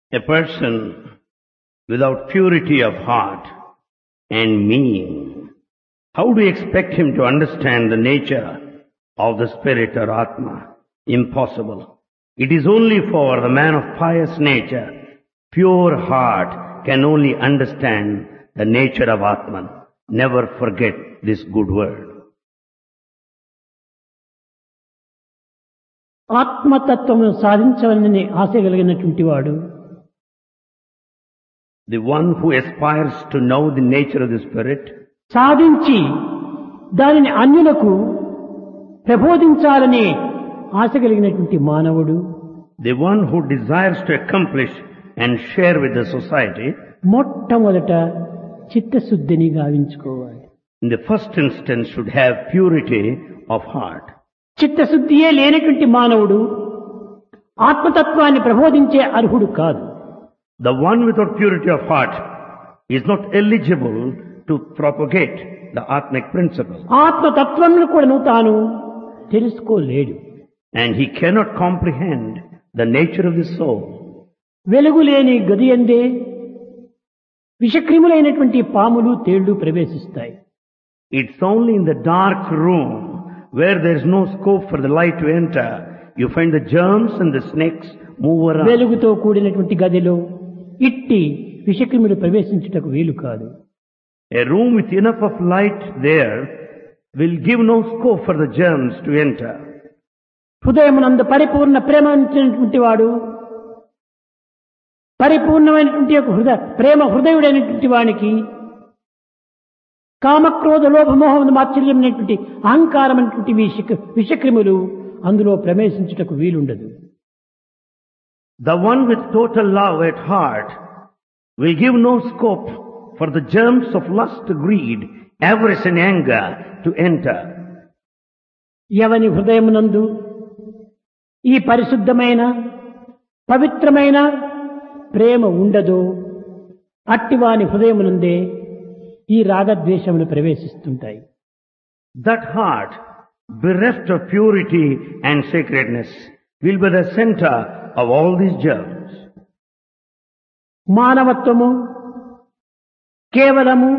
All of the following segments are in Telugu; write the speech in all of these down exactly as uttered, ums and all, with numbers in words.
A person without purity of heart and meaning, how do you expect him to understand the nature of the spirit or Atma? Impossible. It is only for the man of pious nature, pure heart, can only understand the nature of Atman. Never forget this good word. ఆత్మతత్వమును సాధించాలని ఆశ కలిగినటువంటి వాడు The one who aspires to know the nature of the spirit, సాధించి దానిని అన్యులకు ప్రబోధించాలని ఆశ కలిగినటువంటి మానవుడు the one who desires to accomplish and share with the society, మొట్టమొదట చిత్తశుద్ధిని గావించుకోవాలి. in the first instance should have purity of heart. చిత్తశుద్ధియే లేనటువంటి మానవుడు ఆత్మతత్వాన్ని ప్రబోధించే అర్హుడు కాదు. The one without purity of heart is not eligible to propagate the Atmic principle. ఆత్మతత్వంను కూడా తాను తెలుసుకోలేడు. And he cannot comprehend the nature of the soul. వెలుగు లేని గది యందే విషక్రిములైనటువంటి పాములు తేళ్లు ప్రవేశిస్తాయి. It's only in the dark room where there is no scope for the light to enter, you find the germs and the snakes move around. వెలుగుతో కూడినటువంటి గదిలో ఇట్టి విషక్రిములు ప్రవేశించుటకు వీలు కాదు. A room with enough of light there will give no scope for the germs to enter. హృదయమునందు పరిపూర్ణ ప్రేమ ఉంచినటువంటి వాడు, పరిపూర్ణమైనటువంటి యొక్క హృదయ ప్రేమ హృదయుడైనటువంటి వానికి కామక్రోధ లోభ మోహం మాత్సర్యం అనేటువంటి అహంకారం అనేటువంటి విషక్రిములు అందులో ప్రవేశించుటకు వీలుండదు. The one with total love at heart will give no scope for the germs of lust, greed, avarice and anger to enter. ఎవని హృదయమునందు ఈ పరిశుద్ధమైన పవిత్రమైన ప్రేమ ఉండదో అట్టివాని హృదయమునందే ఈ రాగద్వేషములు ప్రవేశిస్తుంటాయి. That heart, bereft of purity and sacredness, will be the center of all these germs. మానవత్వము కేవలము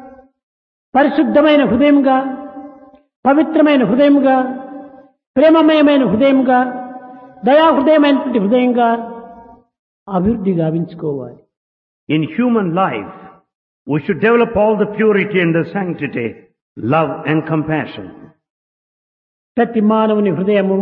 పరిశుద్ధమైన హృదయముగా, పవిత్రమైన హృదయముగా, ప్రేమమయమైన హృదయముగా, దయాహృదయమైనటువంటి హృదయంగా అభివృద్ధి గావించుకోవాలి. In human life, we should develop all the purity and the sanctity, love and compassion. ప్రతి మానవుని హృదయము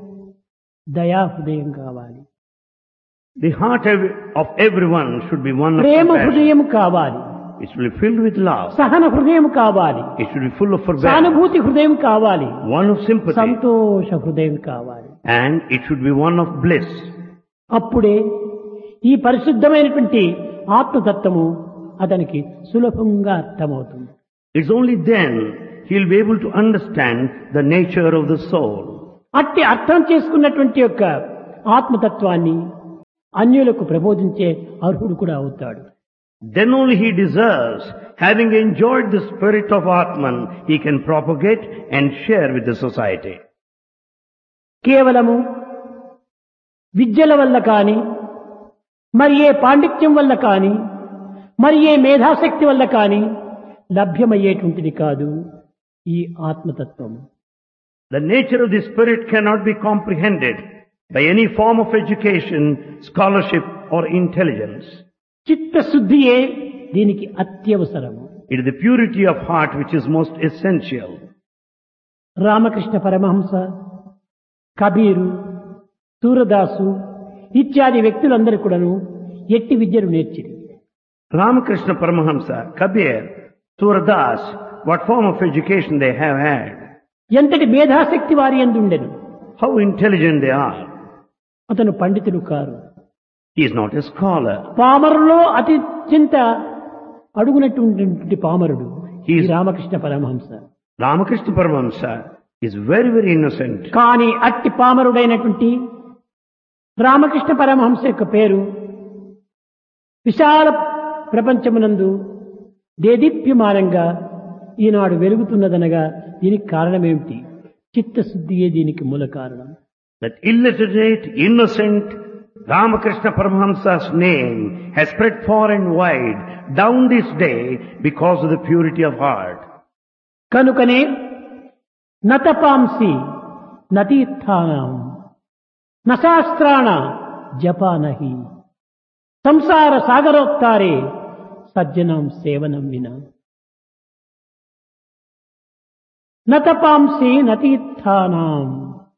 దయా హృదయం కావాలి. The heart of everyone should be one of Prema compassion. హృదయం కావాలి. It should be filled with love. సహన హృదయం కావాలి. It should be full of forbearance. సానుభూతి హృదయం కావాలి. One of sympathy. సంతోష హృదయం కావాలి. And it should be one of bliss. అప్పుడే ఈ పరిశుద్ధమైనటువంటి ఆత్మతత్వము అతనికి సులభంగా అర్థమవుతుంది. It's only then he'll be able to understand the nature of the soul. అట్టి అర్థం చేసుకున్నటువంటి యొక్క ఆత్మతత్వాన్ని అన్యులకు ప్రబోధించే అర్హుడు కూడా అవుతాడు. Then only he deserves, having enjoyed the spirit of Atman, he can propagate and share with the society. కేవలము విద్యల వల్ల కాని, మరి ఏ పాండిత్యం వల్ల కాని, మరి ఏ మేధాశక్తి వల్ల కాని లభ్యమయ్యేటువంటిది కాదు ఈ ఆత్మతత్వం. The nature of the spirit cannot be comprehended by any form of education, scholarship or intelligence. చిత్తశుద్ధియే దీనికి అత్యవసరము. It is the purity of heart which is most essential. Ramakrishna Paramahamsa, Kabir, Surdas ఇత్యాది వ్యక్తులందరూ కూడాను ఎట్టి విద్యను నేర్చిరి. Ramakrishna Paramahamsa, Kabir, Suradas, what form of education they have had. ఎంతటి మేధాశక్తి వారి యందు ఉండెను. How intelligent they are. అతను పండితుడు car. He is not a scholar. పామరులో అత్యంత అడుగునటువంటి పామరుడు He ఈ is- Ramakrishna Paramahamsa. Ramakrishna Paramahamsa is very, very innocent. కానీ అట్టి పామరుడైనటువంటి రామకృష్ణ పరమహంస యొక్క పేరు విశాల ప్రపంచమునందు దేదీప్యమానంగా ఈనాడు వెలుగుతున్నదనగా దీనికి కారణమేమిటి? చిత్తశుద్ధియే దీనికి మూల కారణం. That illiterate, innocent Ramakrishna Paramahamsa's name has spread far and wide down this day because of the purity of heart. కనుకనే నతపాంసి నతీర్థానం నశాస్త్రాణ జపానహి సంసార సాగరోత్తారే సజ్జనం సేవనం వినా నతపాంసి నతీర్థానం.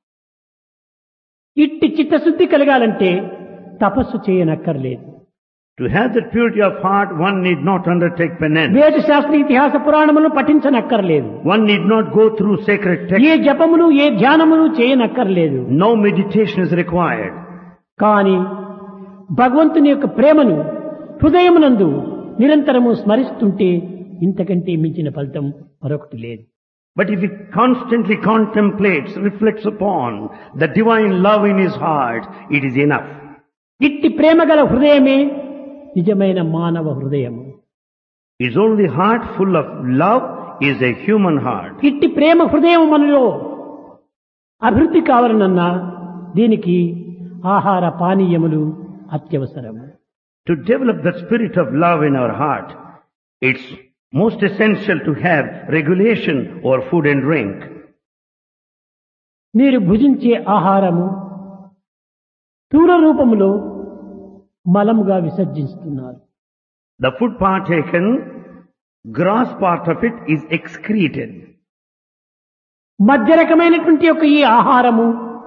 ఇట్టి చిత్తశుద్ధి కలగాలంటే తపస్సు చేయనక్కర్లేదు. To have that purity of heart, one need not undertake penance. వేద శాస్త్ర ఇతిహాస పురాణములను పఠించనక్కర్లేదు. One need not go through sacred A texts. జపములు A ధ్యానములు చేయనక్కర్లేదు. No meditation is required. కానీ భగవంతుని యొక్క ప్రేమను హృదయమునందు నిరంతరము స్మరిస్తుంటే ఇంతకంటే మించిన ఫలితం మరొకటి లేదు. But if he constantly contemplates, reflects upon the divine love in his heart, it is enough. ఇట్టి ప్రేమగల హృదయమే నిజమైన మానవ హృదయము. His only heart full of love is a human heart. ఇట్టి ప్రేమ హృదయం మనలో అభివృద్ధి కావాలనన్నా దీనికి ఆహార పానీయములు అత్యవసరము. To develop the spirit of love in our heart, it's most essential to have regulation over food and drink. మీరు భుజించే ఆహారము స్థూల రూపములో మలముగా విసర్జిస్తున్నారు. The food partaken, gross part of it is excreted. మధ్య రకమైనటువంటి యొక్క ఈ ఆహారము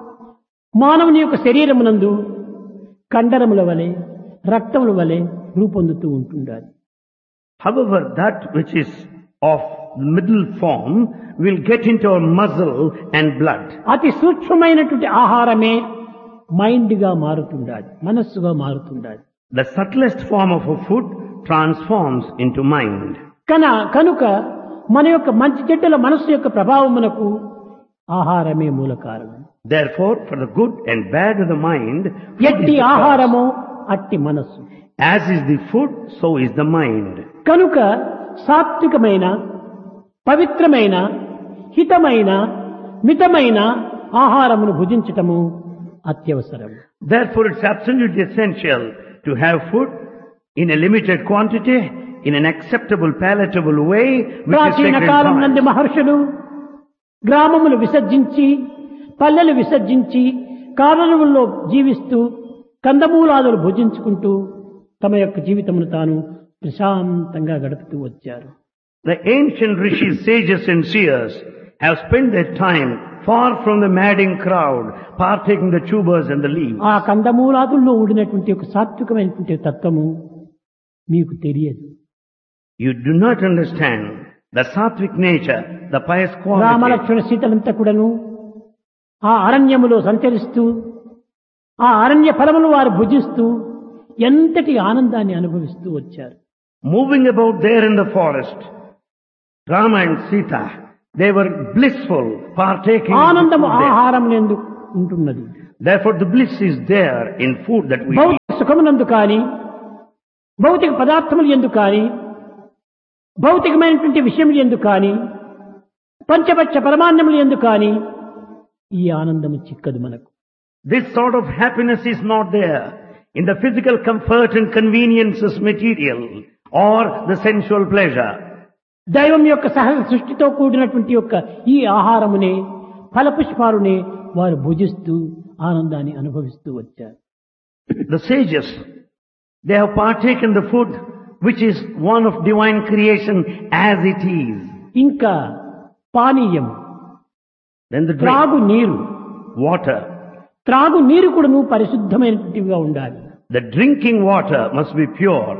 మానవుని యొక్క శరీరమునందు కండరముల వలె రక్తముల వలె రూపొందుతూ ఉంటుండాలి. However, that which is of middle form will get into our muscle and blood. అతి సూక్ష్మమైనటువంటి ఆహారమే మైండ్ గా మారుతుండాలి, మనస్సుగా మారుతుండాలి. The subtlest form of a food transforms into mind. కన కనుక మన యొక్క మంచి చెడ్డల మనస్సు యొక్క ప్రభావమునకు ఆహారమే మూల కారణం. Therefore, for the good and bad of the mind, food is ఎట్టి the cause. ఆహారము అట్టి మనస్సు. As is the food, so is the mind. కనుక సాత్వికమైన పవిత్రమైన హితమైన మితమైన ఆహారమును భుజించటము అత్యవసరం. Therefore, it's absolutely essential to have food in a limited quantity, in an acceptable, palatable way, which is ప్రాచీన sacred కాలం నందు heart. మహర్షులు గ్రామములు విసర్జించి పల్లెలు విసర్జించి కారణముల్లో జీవిస్తూ కందమూలాదులు భుజించుకుంటూ తమ యొక్క జీవితమును తాను ప్రశాంతంగా గడుపుతూ వచ్చారు. The ancient rishis, sages and seers have spent their time far from the madding crowd, partaking the tubers and the leaves. ఆ కందమూలాదుల్లో ఉండినటువంటి ఒక సాత్వికమైనటువంటి తత్వము మీకు తెలియదు. You do not understand the sattvic nature, the pious quality. Ramalakshmana సీతలంతా కూడాను ఆ అరణ్యములో సంచరిస్తూ ఆ అరణ్య ఫలములు వారు భుజిస్తూ ఎంతటి ఆనందాన్ని అనుభవిస్తూ వచ్చారు. Moving about there in the forest, Rama and Sita, they were blissful, partaking of the ఆనందము food there. ఆహారం నందు ఉంటున్నది. Therefore, the bliss is there in food that we eat. భౌతిక సుఖమునందు కానీ భౌతిక పదార్థములు ఎందు కానీ భౌతికమైనటువంటి విషయములు ఎందు కానీ పంచపక్ష పరమాన్నములు ఎందు కానీ ఈ ఆనందము చిక్కదు మనకు. This sort of happiness is not there in the physical comfort and conveniences material or the sensual pleasure. దైవం యొక్క సహజ సృష్టితో కూడినటువంటి యొక్క ఈ ఆహారమునే ఫలపుష్పాలునే వారు భుజిస్తూ ఆనందాన్ని అనుభవిస్తూ వచ్చారు. The sages, they have partaken the food which is one of divine creation as it is. ఇంకా పానీయం Then the త్రాగు drink, నీరు water. త్రాగు నీరు కూడాను పరిశుద్ధమైనటువంటివిగా ఉండాలి. The drinking water must be pure.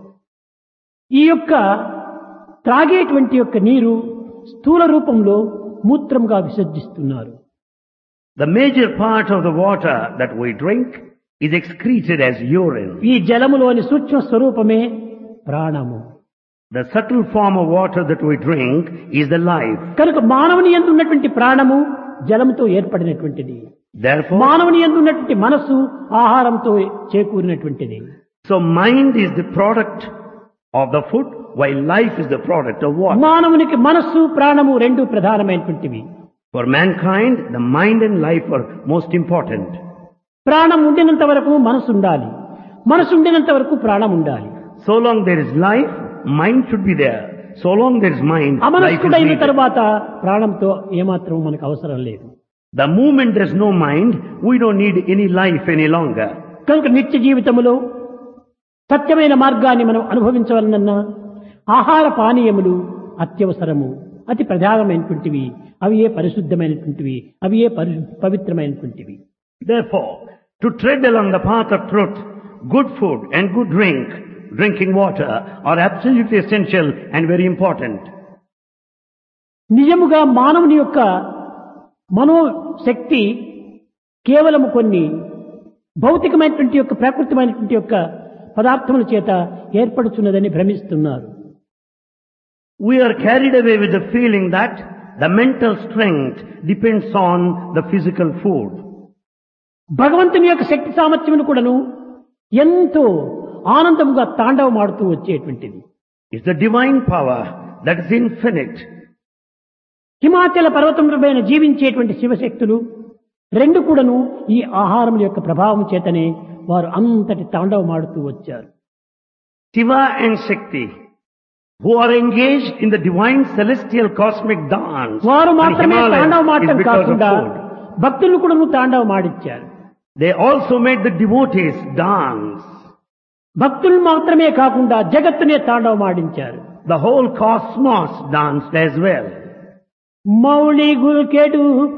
ఈ యొక్క త్రాగేటువంటి యొక్క నీరు స్థూల రూపంలో మూత్రంగా విసర్జిస్తున్నారు. The major part of the water that we drink is excreted as urine. ఈ జలములోని సూక్ష్మ స్వరూపమే ప్రాణము. The subtle form of water that we drink is the life. కనుక మానవుని యందు ఉన్నటువంటి ప్రాణము జలముతో ఏర్పడినటువంటిది. Therefore, మానవుని యందు ఉన్నటువంటి మనస్సు ఆహారంతో చేకూరినటువంటిది. so mind is the product of the food, while life is the product of water. మానవునికి మనస్సు ప్రాణము రెండు ప్రధానమైనటువంటివి. For mankind, the mind and life are most important. ప్రాణం ఉండినంత వరకు మనసు ఉండాలి, మనసు ఉండినంత వరకు ప్రాణం ఉండాలి. So long there is life, mind should be there. So long there is mind, life is అమనస్కుడైన needed. తర్వాత ప్రాణంతో ఏమాత్రం మనకు అవసరం లేదు. The moment there is no mind, we don't need any life any longer. కనుక నిత్య జీవితములో సత్యమైన మార్గాన్ని మనం అనుభవించవలనన్నా ఆహార పానీయములు అత్యవసరము, అతి ప్రధానమైనటువంటివి. అవి ఏ పరిశుద్ధమైనటువంటివి, అవి ఏ పవిత్రమైనటువంటివి. Therefore, to tread along the path of truth, good food and good drink, drinking water, are absolutely essential and very important. నిజముగా మానవుని యొక్క మనోశక్తి కేవలం కొన్ని భౌతికమైనటువంటి యొక్క ప్రాకృతికమైనటువంటి యొక్క పదార్థముల చేత ఏర్పడుతున్నదని భ్రమిస్తున్నారు. We are carried away with the feeling that the mental strength depends on the physical food. భగవంతుని యొక్క శక్తి సామర్థ్యమును కూడాను ఎంతో ఆనందముగా తాండవమాడుతూ వచ్చేటువంటిది. It's the divine power that is infinite. హిమాచల పర్వతములపైన జీవించేటువంటి శివశక్తులు రెండు కూడాను ఈ ఆహారం యొక్క ప్రభావం చేతనే వారు అంతటి తాండవమాడుతూ వచ్చారు. Shiva and Shakti, who are engaged in the divine celestial cosmic dance, వారు on మాత్రమే Himalayas తాండవమాడటం is because of కాకుండా food. భక్తులు కూడాను తాండవమాడిచ్చారు. They also made the devotees dance. భక్తులు మాత్రమే కాకుండా జగత్తునే తాండవమాడించారు. The whole cosmos danced as well. Mouli గుల్కెడు